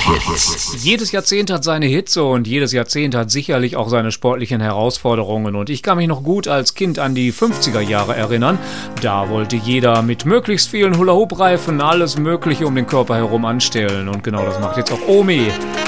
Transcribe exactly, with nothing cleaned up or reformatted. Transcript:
Hip-Hop-Hits. Jedes Jahrzehnt hat seine Hits und jedes Jahrzehnt hat sicherlich auch seine sportlichen Herausforderungen. Und ich kann mich noch gut als Kind an die fünfziger Jahre erinnern. Da wollte jeder mit möglichst vielen Hula-Hoop-Reifen alles Mögliche um den Körper herum anstellen. Und genau das macht jetzt auch Omi.